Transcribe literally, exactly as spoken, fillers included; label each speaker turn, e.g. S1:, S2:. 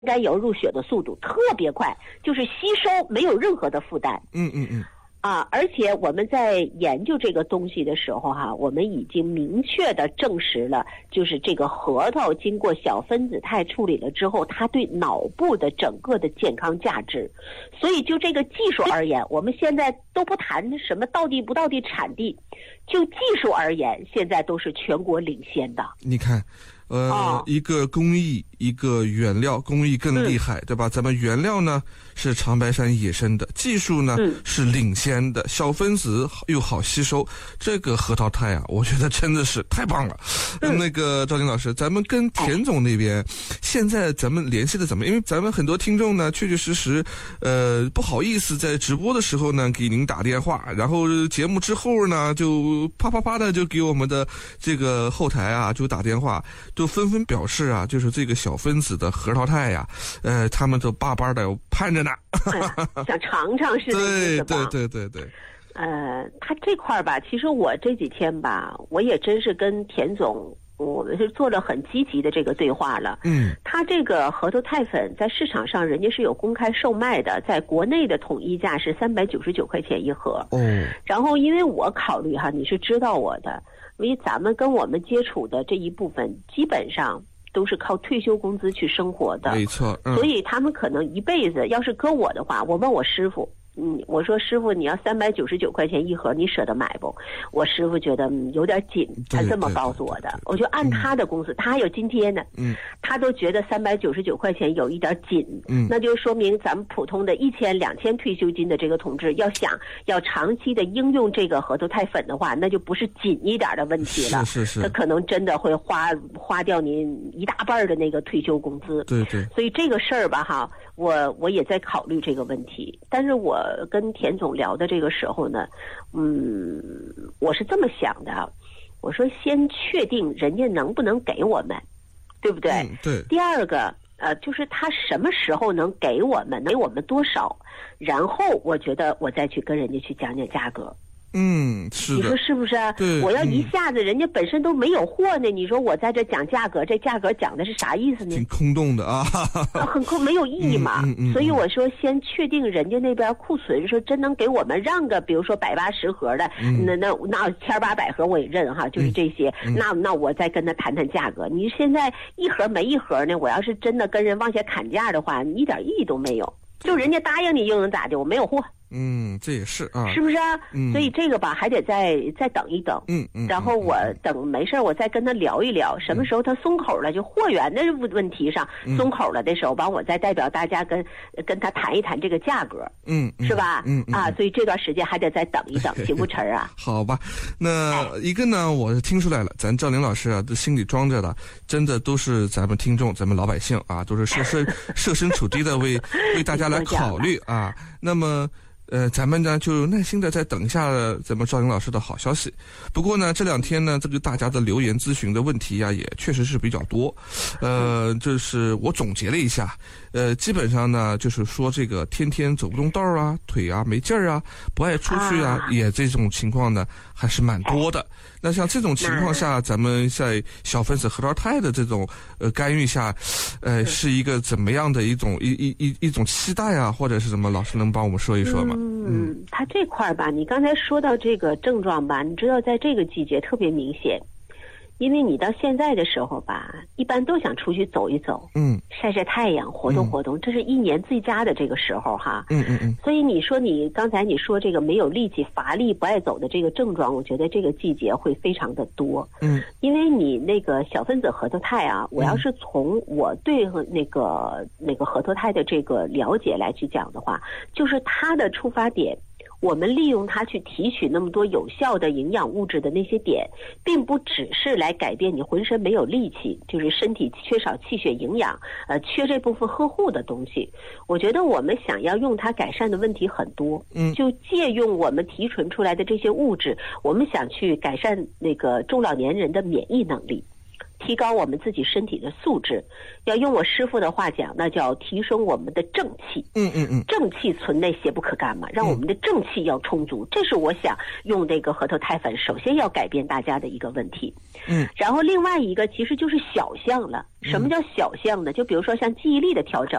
S1: 该有入血的速度特别快，就是吸收没有任何的负担。
S2: 嗯嗯嗯。
S1: 啊，而且我们在研究这个东西的时候哈、啊，我们已经明确的证实了，就是这个核桃经过小分子肽处理了之后，它对脑部的整个的健康价值。所以就这个技术而言，我们现在都不谈什么到地不到地产地，就技术而言，现在都是全国领先的。
S2: 你看。呃、哦，一个工艺，一个原料，工艺更厉害，嗯、对吧？咱们原料呢是长白山野生的，技术呢、嗯、是领先的，小分子又好吸收。这个核桃肽啊，我觉得真的是太棒了。嗯、那个赵晶老师，咱们跟田总那边，现在咱们联系的怎么？因为咱们很多听众呢，确确实实，呃，不好意思在直播的时候呢给您打电话，然后节目之后呢就啪啪啪的就给我们的这个后台啊就打电话。就纷纷表示啊，就是这个小分子的核桃肽呀、啊，呃，他们都巴巴的盼着呢，
S1: 哎、想尝尝是那意思吧？
S2: 对对对对对。
S1: 呃，他这块吧，其实我这几天吧，我也真是跟田总，我们是做了很积极的这个对话了。
S2: 嗯，
S1: 他这个核桃肽粉在市场上人家是有公开售卖的，在国内的统一价是三百九十九块钱一盒。
S2: 哦，
S1: 然后因为我考虑哈，你是知道我的。因为咱们跟我们接触的这一部分基本上都是靠退休工资去生活的，
S2: 没错、嗯、
S1: 所以他们可能一辈子，要是搁我的话，我问我师傅，嗯，我说师傅，你要三百九十九块钱一盒，你舍得买不？我师傅觉得、嗯、有点紧，他这么告诉我的。我就按他的公司，嗯、他还有津贴呢，
S2: 嗯，
S1: 他都觉得三百九十九块钱有一点紧，
S2: 嗯，
S1: 那就说明咱们普通的一千、两千退休金的这个同志，要想要长期的应用这个核桃肽粉的话，那就不是紧一点的问题了，
S2: 是是是，
S1: 他可能真的会花花掉您一大半的那个退休工资，
S2: 对对，
S1: 所以这个事儿吧，哈。我我也在考虑这个问题，但是我跟田总聊的这个时候呢，嗯，我是这么想的，我说先确定人家能不能给我们，对不对？
S2: 嗯、对。
S1: 第二个，呃，就是他什么时候能给我们，能给我们多少，然后我觉得我再去跟人家去讲讲价格。
S2: 嗯，是的，
S1: 你说是不是？
S2: 对，
S1: 我要一下子、嗯、人家本身都没有货呢，你说我在这讲价格，这价格讲的是啥意思呢？
S2: 挺空洞的啊，
S1: 很空，没有意义嘛。
S2: 嗯嗯嗯、
S1: 所以我说先确定人家那边库存，说真能给我们让个，比如说百八十盒的，
S2: 嗯、
S1: 那那那千八百盒我也认哈，就是这些。
S2: 嗯、
S1: 那那我再跟他谈谈价格。你现在一盒没一盒呢？我要是真的跟人往下砍价的话，一点意义都没有。就人家答应你又能咋的？我没有货。
S2: 嗯，这也是啊，
S1: 是不是啊？
S2: 嗯，
S1: 所以这个吧，还得再再等一等。
S2: 嗯嗯。
S1: 然后我等没事我再跟他聊一聊，什么时候他松口了，就货源的问题上松口了的时候，完我再代表大家跟跟他谈一谈这个价格。
S2: 嗯，
S1: 是吧？
S2: 嗯
S1: 啊，所以这段时间还得再等一等，行不成啊？
S2: 好吧，那一个呢，我听出来了，咱赵玲老师啊，这心里装着的，真的都是咱们听众，咱们老百姓啊，都是设身设身处地的为为大家来考虑啊。那么。呃，咱们呢就耐心的再等一下咱们赵玲老师的好消息。不过呢，这两天呢，这个大家的留言咨询的问题呀，也确实是比较多。呃，就是我总结了一下，呃，基本上呢，就是说这个天天走不动道啊，腿啊没劲儿啊，不爱出去啊，也这种情况呢还是蛮多的。那像这种情况下，咱们在小分子核桃肽的这种呃干预下，呃，是一个怎么样的一种一一一一种期待啊，或者是什么？老师能帮我们说一说吗？
S1: 嗯，他这块吧，你刚才说到这个症状吧，你知道在这个季节特别明显，因为你到现在的时候吧，一般都想出去走一走，
S2: 嗯，
S1: 晒晒太阳，活动活动，嗯、这是一年最佳的这个时候哈。
S2: 嗯嗯嗯。
S1: 所以你说你刚才你说这个没有力气、乏力、不爱走的这个症状，我觉得这个季节会非常的多。
S2: 嗯，
S1: 因为你那个小分子核桃肽啊，我要是从我对那个那个核桃肽的这个了解来去讲的话，就是它的出发点。我们利用它去提取那么多有效的营养物质的那些点，并不只是来改变你浑身没有力气，就是身体缺少气血营养，呃，缺这部分呵护的东西。我觉得我们想要用它改善的问题很多，
S2: 嗯，
S1: 就借用我们提纯出来的这些物质，我们想去改善那个中老年人的免疫能力。 提高我们自己身体的素质。要用我师父的话讲，那叫提升我们的正气。
S2: 嗯嗯嗯，
S1: 正气存内，邪不可干嘛，让我们的正气要充足。嗯、这是我想用这个核桃肽粉，首先要改变大家的一个问题。
S2: 嗯，
S1: 然后另外一个其实就是小项了。什么叫小项呢？就比如说像记忆力的调整。